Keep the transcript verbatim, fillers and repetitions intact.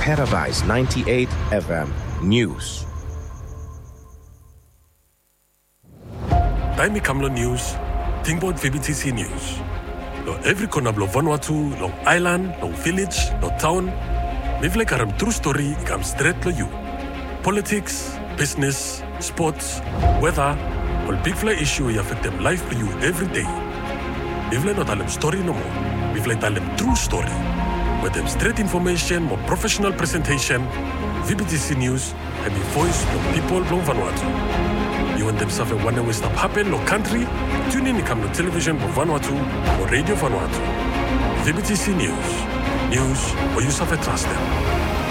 Paradise ninety-eight F M News. Taimi Kamlo News, Tingbot V B T C News. Lo every corner blo Vanuatu, long island, long village, lo town. Mivle karam true story ikam straight lo you. Politics, business, sports, weather, all big fly issue I affect them life for you every day. Mivle not alem story no more. Mivle alem true story. With them straight information, more professional presentation, V B T C News, and the voice of people from Vanuatu. You want them something one way stuff happen, no country, tune in to come to television for Vanuatu or radio Vanuatu. V B T C News. News where you suffer trust them.